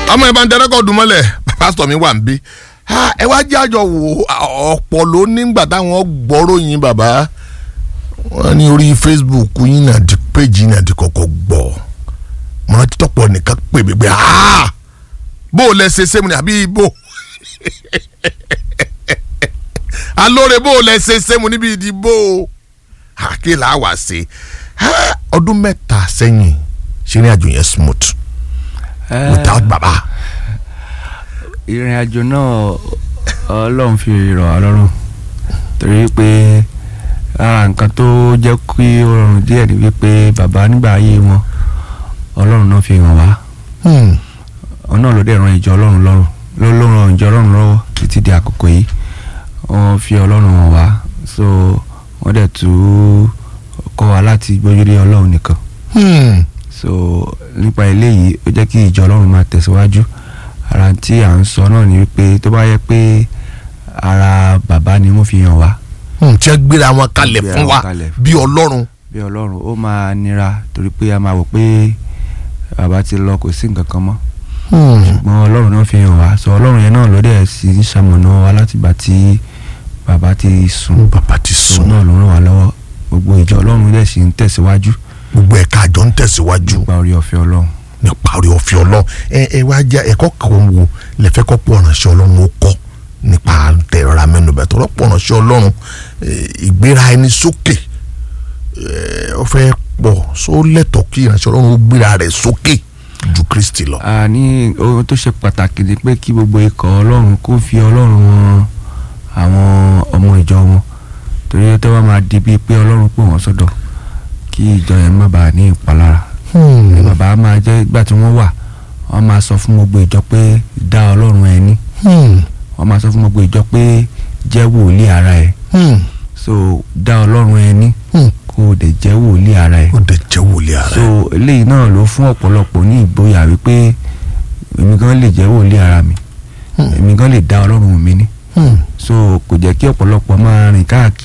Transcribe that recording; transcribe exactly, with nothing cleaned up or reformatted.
ọmọ ẹ bá ń tẹ́lẹ́kọ̀ dùn mọ́lẹ̀ pásítọ̀ mi wà ń bí ẹ wá jẹ́ àjọ wò ọ̀pọ̀ ló nígbà táwọn gbọ́rọ̀ yín bàbá wọn ní orí Facebook yín náà di péjì náà di kọ̀kọ̀ gbọ́ mọ̀ ọ́n tọ́pọ̀ nìkan pè mí pé bó o lẹ ṣe ṣe mu ni àbí bó alóore bó o lẹ ṣe ṣe mu níbi ìdìbò àkèlà wà ṣe ọdún mẹ́ta sẹ́yìn ṣe ní àjò yẹn smooth without baba. ìrìn àjò náà Ọlọ́run fi rọ̀ wá lọ́rùn torí pé ara nǹkan tó jẹ́ kí ó rọrùn díẹ̀ ni wípé bàbá nígbà ayé wọn Ọlọ́run náà fi hàn wá ọ̀nà ló dẹ̀ ran ìjọ Ọlọ́run lọ́rùn ló ló ran ìjọ Ọlọ́run lọ́wọ́ títí di àkókò yìí wọ́n fi Ọlọ́run hàn wá so wọ́n dẹ̀ tún kọ́ wa láti gbójúlé Ọlọ́run nìkan so nípa eléyìí ó jẹ́ kí ìjọ Ọlọ́run máa tẹ̀síwájú ara tí à ń sọ náà ni wípé tó bá yẹ pé ara bàbá ni wọ́n fi hàn wá. tí ẹ gbéra wọn kalẹ̀ fún wa bí Ọlọ́run. bí Ọlọ́run ó máa nira torí pé a máa wò pé bàbá ti lọ kò sí nǹkan kan mọ́ ṣùgbọ́n Ọlọ́run náà fi hàn wá sọ Ọlọ́run yẹn náà ló dẹ̀ sì ń ṣamọ̀nà wa látìgbà tí bàbá ti sùn bàbá ti sùn náà ló ràn wá lọ́wọ́ gbogbo ìjọ Ọlọ́run dẹ̀ sì ń tẹ̀síwájú gbogbo ẹ̀ka àjọ ń tẹ̀síwájú nípa orí ọ̀fẹ́ Ọlọ́run nípa orí ọ̀fẹ́ Ọlọ́run ẹ ẹ wá jẹ́ ẹ̀kọ́ kan wo lẹ́fẹ́ kọ́ pọ̀ ránṣẹ́ Ọlọ́run ó kọ́ nípa tẹ̀ra mẹ́nubẹ̀ tọ́rọ pọ̀ ránṣẹ́ Ọlọ́run ìgbéra ẹni sókè ó fẹ́ pọ̀ só lẹ́tọ̀ọ́ kí ìránṣẹ́ Ọlọ́run ó gbéra rẹ̀ sókè ju Kristi lọ. àní ohun tó ṣe pàtàkì ni pé kí gbogbo ikọ̀ Ọlọ́run kó fi Ọlọ́run wọn àwọn ọmọ ìjọ wọn torí tó bá máa di bíi pé Ọlọ́run pè wọ́n sọ́dọ̀ kí ìjọ yẹn má bàa ní ìpalára. ní bàbá máa jẹ́ ìgbà tí wọ́n wà wọ́n máa sọ fún gbogbo ìjọ pé dá Ọlọ́run ẹni wọ́n máa sọ fún gbogbo ìjọ pé jẹ́ wòlíì ara ẹ̀ so dá Ọlọ́run ẹni kó o dẹ̀ jẹ́ wòlíì ara ẹ̀ kó o dẹ̀ jẹ́ wòlíì ara ẹ̀ so eléyìí náà ló fún ọ̀pọ̀lọpọ̀ ní ìgboyà wípé èmi gan lè jẹ́ wòlíì ara mi èmi gan lè dá Ọlọ́run mi ní so kò jẹ́ kí ọ̀pọ̀lọpọ̀ máa rìn káàkiri